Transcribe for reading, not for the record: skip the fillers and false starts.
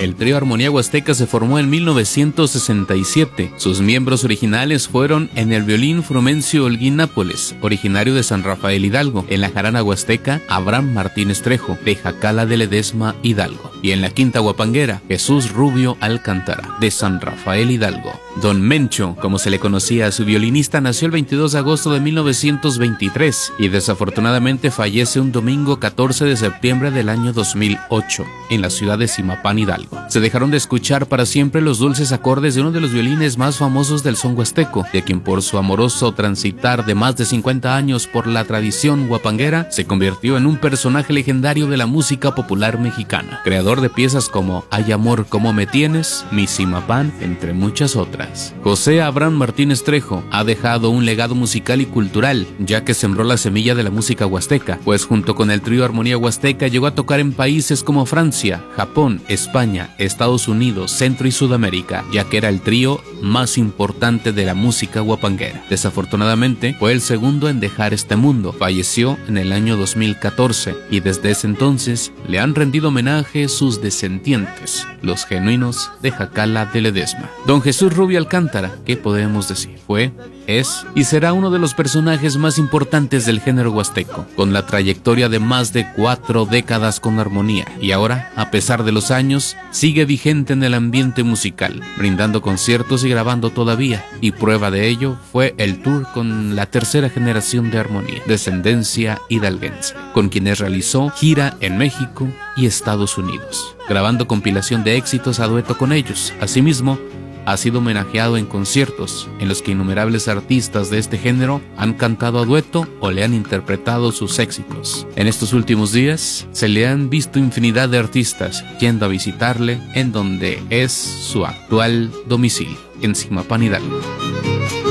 El trío Armonía Huasteca se formó en 1967. Sus miembros originales fueron en el violín Frumencio Holguín Nápoles, originario de San Rafael Hidalgo; en la jarana huasteca, Abraham Martínez Trejo, de Jacala de Ledesma, Hidalgo; y en la quinta guapanguera, Jesús Rubio Alcántara, de San Rafael Hidalgo. Don Mencho, como se le conocía a su violinista, nació el 22 de agosto de 1923 y desafortunadamente fallece un domingo 14 de septiembre del año 2008 en la ciudad de Zimapán, Hidalgo. Se dejaron de escuchar para siempre los dulces acordes de uno de los violines más famosos del son huasteco, de quien por su amoroso transitar de más de 50 años por la tradición guapanguera se convirtió en un personaje legendario de la música popular mexicana, creador de piezas como Hay amor como me tienes, Mi Zimapán, entre muchas otras. José Abraham Martínez Trejo ha dejado un legado musical y cultural, ya que sembró la semilla de la música huasteca, pues junto con el trío Armonía Huasteca llegó a tocar en países como Francia, Japón, España, Estados Unidos, Centro y Sudamérica, ya que era el trío más importante de la música guapanguera. Desafortunadamente, fue el segundo en dejar este mundo. Falleció en el año 2014 y desde ese entonces le han rendido homenaje sus descendientes, los genuinos de Jacala de Ledesma. Don Jesús Rubio Alcántara, ¿qué podemos decir? Fue, es y será uno de los personajes más importantes del género huasteco, con la trayectoria de más de 4 décadas con armonía, y ahora, a pesar de los años, sigue vigente en el ambiente musical, brindando conciertos y grabando todavía, y prueba de ello fue el tour con la tercera generación de armonía, descendencia hidalguense, con quienes realizó gira en México y Estados Unidos, grabando compilación de éxitos a dueto con ellos. Asimismo, ha sido homenajeado en conciertos en los que innumerables artistas de este género han cantado a dueto o le han interpretado sus éxitos. En estos últimos días se le han visto infinidad de artistas yendo a visitarle en donde es su actual domicilio, en Zimapán, Hidalgo.